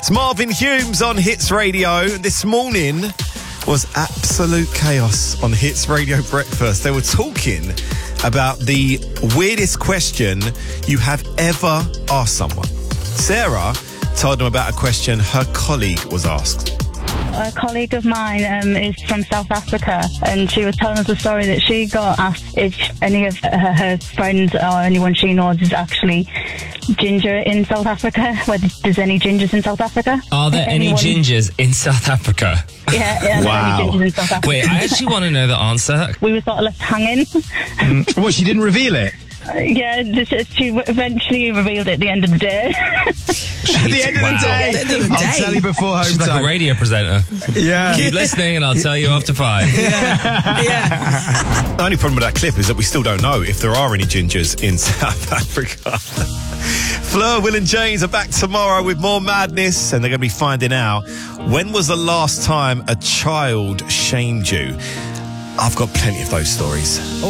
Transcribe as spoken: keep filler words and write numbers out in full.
It's Marvin Humes on Hits Radio. This morning was absolute chaos on Hits Radio Breakfast. They were talking about the weirdest question you have ever asked someone. Sarah told them about a question her colleague was asked. A colleague of mine um, is from South Africa, and she was telling us a story that she got asked if any of her, her friends or anyone she knows is actually ginger in South Africa, whether there's any gingers in South Africa. Are there anyone... any gingers in South Africa? Yeah, yeah, wow. Any gingers in South Africa. Wait, I actually want to know the answer. We were sort of left hanging. Mm. What, she didn't reveal it? Uh, yeah, this, she eventually revealed it at the end of the day. At the end of the day, At the end of the I'll day. tell you before home She's like time. a radio presenter. Yeah. Keep listening and I'll tell you after five. Yeah. yeah. The only problem with that clip is that we still don't know if there are any gingers in South Africa. Fleur, Will and James are back tomorrow with more madness, and they're going to be finding out when was the last time a child shamed you. I've got plenty of those stories.